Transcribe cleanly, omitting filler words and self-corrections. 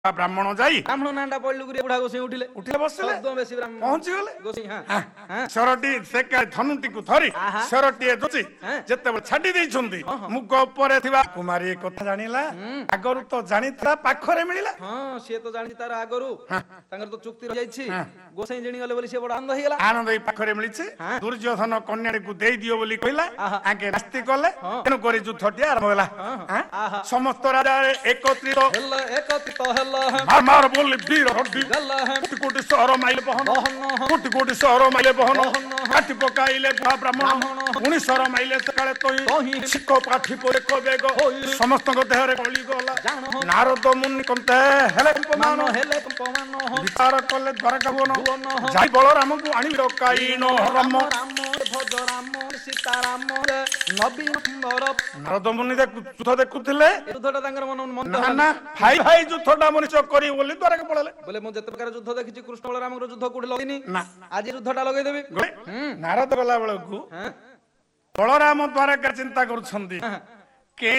ବ୍ରାହ୍ମଣ ଯାଇ ବ୍ରାହ୍ମଣ ନାଁଟା ପଡିଲୁ ବୁଢା ଗୋସାଇ ଉଠିଲେ ଉଠିଲେ ବସିଲେ ବେଶୀ ବ୍ରାହ୍ମଣ ପହଞ୍ଚିଗଲେ ଗୋସାଇ ଶରଟି ସେ ଧନୁଟିକୁ ଧରି ଆହା। ଶରଟିଏ ଦୋଚି ହଁ। ଯେତେବେଳେ ଛାଡି ଦେଇଛନ୍ତି ହଁ, ହଁ। ମୁଗ ଉପରେ ଥିବା କୁମାରୀ ଏ କଥା ଜାଣିଲା ଆଗରୁ ତ ଜାଣିଥିଲା ପାଖରେ ମିଳିଲା ହଁ ସିଏ ତ ଜାଣିଛି ତାର ଆଗରୁ ତାଙ୍କର ତ ଚୁକ୍ତି ରହିଯାଇଛି ହଁ। ଗୋସାଇ ଜିଣିଗଲେ ବୋଲି ସେ ବଡ ଆନନ୍ଦ ହେଇଗଲା ଆନନ୍ଦ ଏଇ ପାଖରେ ମିଳିଛି ହଁ। ଦୁର୍ଯ୍ୟୋଧନ କନ୍ୟାଟିକୁ ଦେଇଦିଅ ବୋଲି କହିଲା ଆହା। ଆଗେ ରାସ୍ତି କଲେ ହଁ। ତେଣୁ କରି ଯୁଦ୍ଧଟି ଆରମ୍ଭ ହେଲା ଆଁ? ଆହା। ସମସ୍ତ ରାଜା ଏକତ୍ରିତ ହେଲେ ଏକତ୍ରିତ ହେଲା ମାର ବୋଲି ବୀର ହଡି ଗଲା କୋଟି କୋଟି ସହର ମାଇଲେ ବହନ ବହନ କୋଟି କୋଟି ସହର ମାଇଲେ ବହନ ବହନ। କାଟି ପକାଇଲେ ବୁଢା ବ୍ରାହ୍ମଣ ବ୍ରାହ୍ମଣ। ପୁଣି ସହର ମାଇଲେ ସକାଳେ ତହି ତହି। ଶିଖ ପାଠି ପରେ ଏକ ବେଗ ହୋଇ। ସମସ୍ତଙ୍କ ଦେହରେ ଗଳି ଗଲା ଜାଣ। ନାରଦ ମୁନି କନ୍ତେ ହେଲେ ମାନ ହେଲେ କମ୍ପମାନ ବିଚାର କଲେ ଦ୍ୱାରକା ଭୁବନ ଭୁବନ। ଯାଇ ବଳରାମକୁ ଆଣି ରକାଇନ ରମ ରାମ ଭଜ ରାମ ସୀତାରାମ ନବୀନ ସୁନ୍ଦର ନାରଦ ମୁନି ଯୁଦ୍ଧ ଦେଖୁଥିଲେ ଏ ଯୁଦ୍ଧଟା ତାଙ୍କର ମନ ମନ୍ଦ ନା ହେଲା ନା ଭାଇ ଭାଇ ଯୁଦ୍ଧଟା ମଣିଷ କରିବ ବୋଲି ଦ୍ୱାରକା ପଳେଇଲେ ବୋଲେ ମୁଁ ଯେତେ ପ୍ରକାର ଯୁଦ୍ଧ ଦେଖିଛି କୃଷ୍ଣ ବଳରାମଙ୍କର ଯୁଦ୍ଧ କୋଉଠି ଲଗେଇନି ନା ଆଜି ଯୁଦ୍ଧଟା ଲଗେଇଦେବି ନାରଦ ଗଲା ବେଳକୁ ହଁ ବଳରାମ ଦ୍ୱାରକା ଚିନ୍ତା କରୁଛନ୍ତି ହଁ।